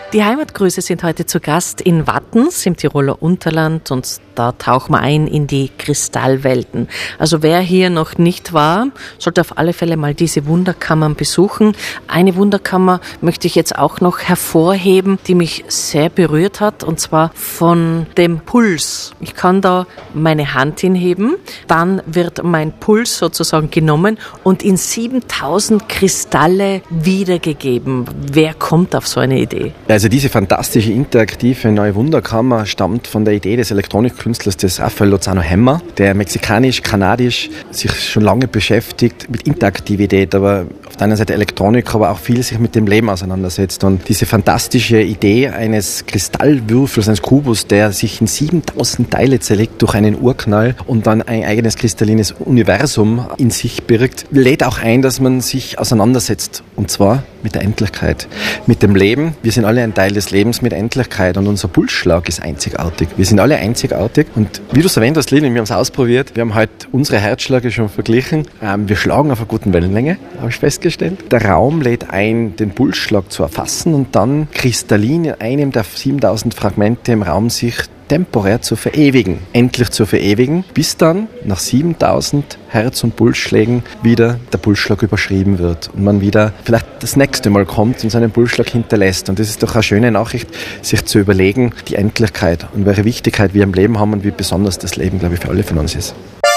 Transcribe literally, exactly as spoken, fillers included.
Die Heimatgrüße sind heute zu Gast in Wattens im Tiroler Unterland und da tauchen wir ein in die Kristallwelten. Also wer hier noch nicht war, sollte auf alle Fälle mal diese Wunderkammern besuchen. Eine Wunderkammer möchte ich jetzt auch noch hervorheben, die mich sehr berührt hat, und zwar von dem Puls. Ich kann da meine Hand hinheben, dann wird mein Puls sozusagen genommen und in siebentausend Kristalle wiedergegeben. Wer kommt auf so eine Idee? Also diese fantastische, interaktive neue Wunderkammer stammt von der Idee des Elektronikkünstlers des Rafael Lozano Hemmer, der mexikanisch-kanadisch sich schon lange beschäftigt mit Interaktivität, aber auf der anderen Seite Elektronik, aber auch viel sich mit dem Leben auseinandersetzt. Und diese fantastische Idee eines Kristallwürfels, eines Kubus, der sich in siebentausend Teile zerlegt durch einen Urknall und dann ein eigenes kristallines Universum in sich birgt, lädt auch ein, dass man sich auseinandersetzt. Und zwar mit der Endlichkeit, mit dem Leben. Wir sind alle ein Teil des Lebens mit Endlichkeit und unser Pulsschlag ist einzigartig. Wir sind alle einzigartig und wie du es erwähnt hast, Lili, wir haben es ausprobiert. Wir haben heute unsere Herzschläge schon verglichen. Ähm, wir schlagen auf einer guten Wellenlänge, habe ich festgestellt. Der Raum lädt ein, den Pulsschlag zu erfassen und dann kristallin in einem der siebentausend Fragmente im Raum sich temporär zu verewigen, endlich zu verewigen, bis dann nach siebentausend Herz- und Pulsschlägen wieder der Pulsschlag überschrieben wird und man wieder vielleicht das nächste Mal kommt und seinen Pulsschlag hinterlässt. Und das ist doch eine schöne Nachricht, sich zu überlegen, die Endlichkeit und welche Wichtigkeit wir im Leben haben und wie besonders das Leben, glaube ich, für alle von uns ist.